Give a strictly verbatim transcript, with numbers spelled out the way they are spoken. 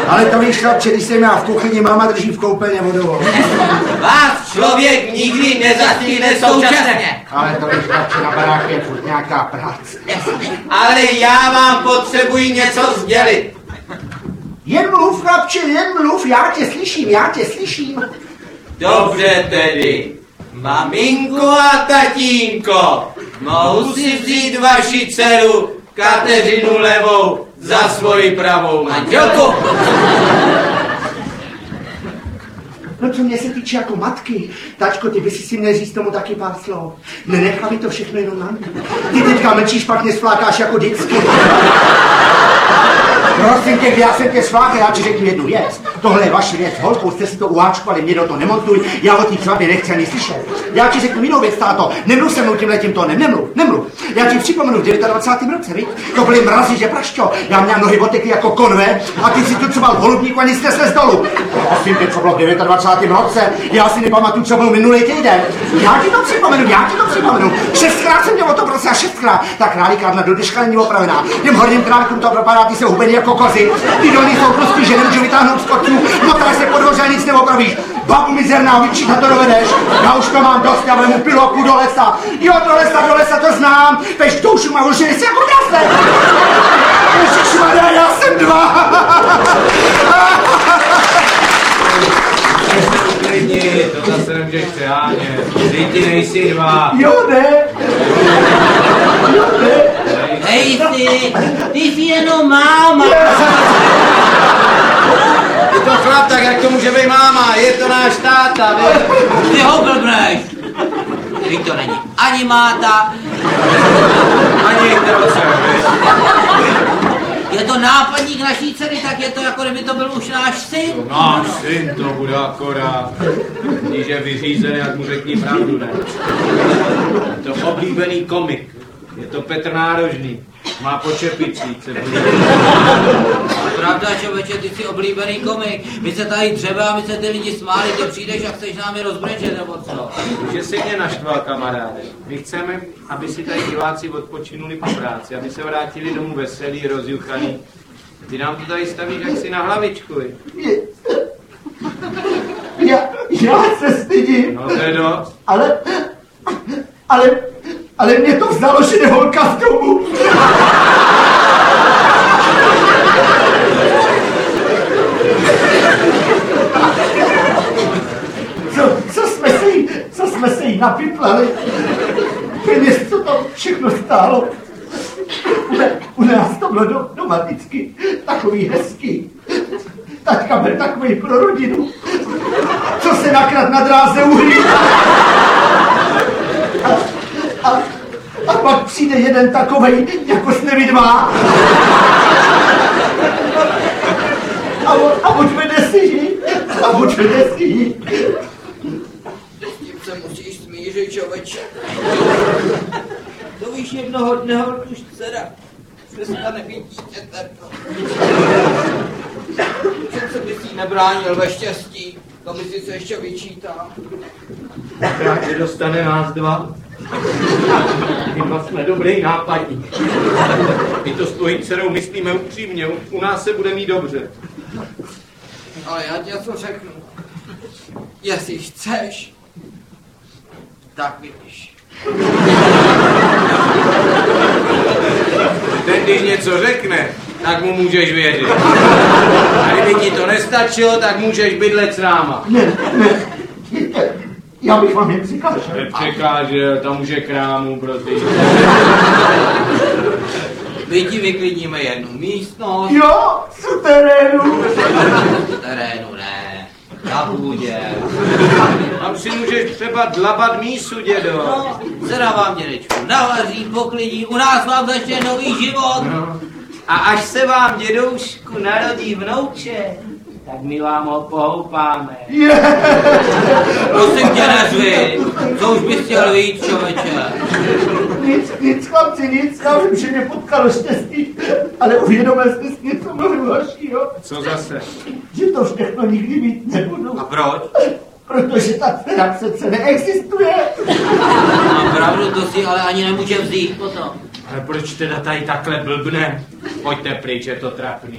Ale to víš, chlapče, když jsem já v kuchyni, máma drží v koupelně vodou. Vás člověk nikdy nezastihne současně. Ale to víš, chlapče, na baráku je furt nějaká práce. Ale já vám potřebuji něco sdělit. Jen mluv, chlapče, jen mluv, já tě slyším, já tě slyším. Dobře tedy. Maminko a tatínko, mohu si vzít vaši dceru Kateřinu levou za svoji pravou manželku? No co mě se týče jako matky, tačko, ty by si si měl říct tomu taky pár slov. Nenechá mi to všechno jenom na mě. Ty teďka mlčíš, pak mě sflákáš jako vždycky. Prosím tě, já jsem tě sflákal, já ti řeknu jednu věc. Tohle je vaše věc, holkou jste si to uháčkovali, mě do toho nemontuj, já o té svatbě nechci ani slyšet. Já ti řeknu jinou věc, táto, nemluv se mnou tímhletím tónem, nemluv, nemluv. Já ti připomenu v dvacátém devátém roce, viď? To byly mrazy, že prašťo, já měl nohy otekly jako konve a ty si tucoval v holubníku a nic nesles dolů. Prosím tě, co bylo v dvacátém devátém roce, já si nepamatuju, co byl minulý týden. Já ti to připomenu, já ti to připomenu. Šestkrát jsem tě o to prosil, šestkrát. Ta králíkárna do dneška není opravená. Těm horním králíkům to propadá, ty jsou hubení jako kozy. Ty dolní jsou prostý, že nemůžu vytáhnout z kotů, motáš se podvoře a nic neopravíš. Babu mizerná, vyčítat to dovedeš. Já už to mám dost, já vemu pilu a půjdu do lesa. Jo, do lesa, do lesa, to znám. Peš toušu má už si jako jasné. Ježišmarja, já jsem dva. Klidni, to zase nemůžeš přehánět. Ty ti nejsi dva. Jo, ne. Jo, ne. Hej ty, ty jsi jenom máma. Je to chlap, tak jak to může být máma? Je to náš táta, vy? Ty ho blbneš. Vy to není ani máta, Ani troce, je to nápadník naší dcery, tak je to jako kdyby to byl už náš syn. náš syn to bude akorát. Když je vyřízený, jak mu řekni pravdu, ne? Je to oblíbený komik. Je to Petr Nárožný. Má po čepicích, se bude. Pravda, člověče, ty jsi oblíbený komik. My se tady dřebe a my se ty lidi smáli, ty přijdeš a chceš nám je rozbrečet, nebo co? Že si mě naštval, kamaráde. My chceme, aby si tady diváci odpočinuli po práci, aby se vrátili domů veselí, rozjuchaný. Ty nám to tady stavíš jak si na hlavičku, vy. Já, já se stydím. No to je dost. Ale, ale, ale mě to vzalo, že jde holka z domu. Co, co jsme se jí, co jsme se jí napiplali? Peněz, co to všechno stálo. U, u nás to bylo do, doma vždycky takový hezký. Taťka byl takový pro rodinu. Co se nakrát na dráze uhlí. A, a, a pak přijde jeden takovej, jako s nevidmá. A on, a odvede si ji. A odvede si ji. S tím se musíš smířit, člověče. To víš, jednoho dne už dcera přestane být dítětem. Přece by si nebránil ve štěstí, to by si se ještě vyčítal. Rád, že dostane nás dva. My dva jsme dobrý nápadník. My to s tvojí dcerou myslíme upřímně, u nás se bude mít dobře. Ale já ti něco řeknu. Jestli chceš, tak vidíš. Ten, když něco řekne, tak mu můžeš věřit. A kdyby ti to nestačilo, tak můžeš bydlet s náma. Ne, ne, já bych vám jen přikázal. Nepřekážel, tam už je krámu, prosím. My ti vyklidíme jednu místnost. Jo, z terénu. Z terénu ne, na půdě. Tam si můžeš třeba dlabat mísu, dědo. No, dcera vám, dědečku, navaří, poklidí, u nás vám začne nový život. No. A až se vám, dědoušku, narodí vnouče, tak my vám ho pohoupáme. Yeah. Prosím tě, neřvi, co už bys chtěl víc, člověče. Nic, nic, chlapci, nic, já vím, že mě potkalo štěstí, ale uvědomil jste si něco mnohem horšího. Co zase? Že to všechno nikdy mít nebudu. A proč? Protože ta dcera přece neexistuje. Mám pravdu, to si ale ani nemůže vzít potom. Ale proč teda tady takhle blbne? Pojďte pryč, je to trapný.